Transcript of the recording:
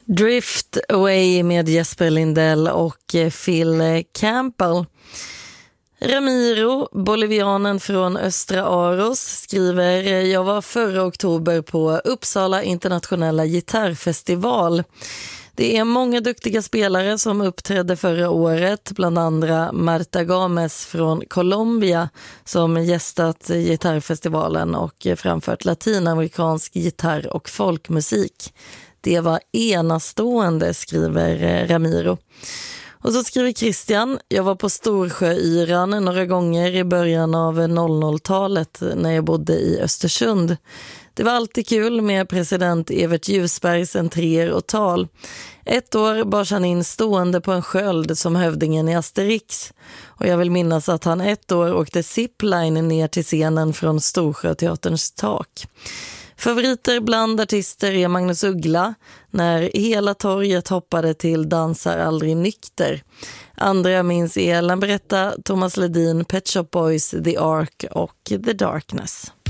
Drift Away med Jesper Lindell och Phil Campbell. Ramiro, bolivianen från Östra Aros, skriver: jag var förra oktober på Uppsala internationella gitarrfestival. Det är många duktiga spelare som uppträdde förra året, bland andra Marta Games från Colombia som gästat gitarrfestivalen och framfört latinamerikansk gitarr- och folkmusik. Det var enastående, skriver Ramiro. Och så skriver Christian: jag var på Storsjöyran några gånger i början av 00-talet när jag bodde i Östersund. Det var alltid kul med president Evert Ljusbergs entréer och tal. Ett år bars han in stående på en sköld som hövdingen i Asterix. Och jag vill minnas att han ett år åkte zipline ner till scenen från Storsjöteaterns tak. Favoriter bland artister är Magnus Uggla, när hela torget hoppade till Dansar aldrig nykter. Andra jag minns är Lambretta, Thomas Ledin, Pet Shop Boys, The Ark och The Darkness.